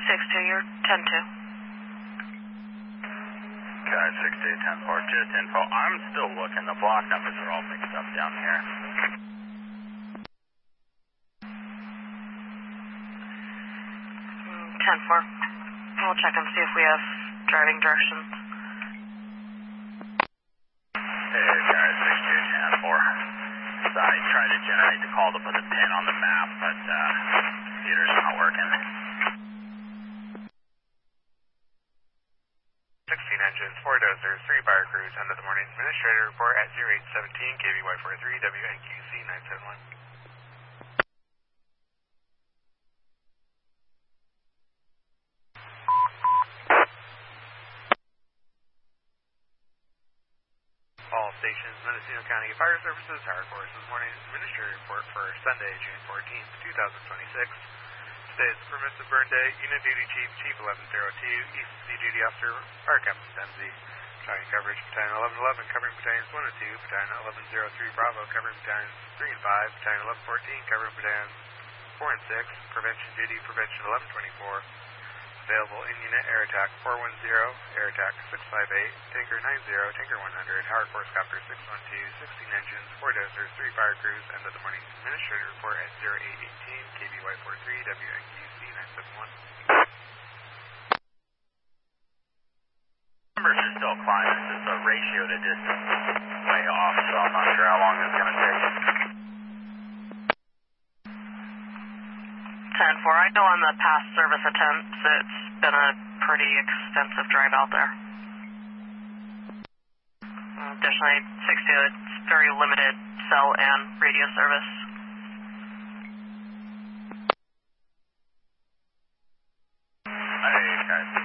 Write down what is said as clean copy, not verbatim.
6-2, you're 10-2. Okay, 6-2, 10-4, just info. I'm still looking. The block numbers are all mixed up down here. 10-4. We'll check and see if we have driving directions. Hey, guys, 6-2, 10-4. So I tried to generate the call to put a pin on the map, but computer's not working. 16 engines, 4 dozers, 3 fire crews, end of the morning. Administrator report at 0817, KVY43, WNQC 971. All stations, Mendocino County Fire Services, Tower Force. This morning's administrative report for Sunday, June 14th, 2026. Today is permissive burn day. Unit duty chief, Chief 1102, ECC duty officer, Fire Captain Dempsey. Battalion coverage, Battalion 1111, covering Battalions 1 and 2, Battalion 1103 Bravo, covering Battalions 3 and 5, Battalion 1114, covering Battalions 4 and 6, prevention duty, prevention 1124. Available in-unit air attack 410, air attack 658, tanker 90, tanker 100, Howard Force Copter 612, 16 engines, 4 dozers, 3 fire crews, end of the morning. Administrative report at 0818, KVY43, WNQC 971. Numbers are still climbing. It's just a ratio to distance way off, so I'm not sure how long it's going to take. 10-4. I know on the past service attempts, it's been a pretty extensive drive out there. Additionally, 6-2, it's very limited cell and radio service. Hey, guys.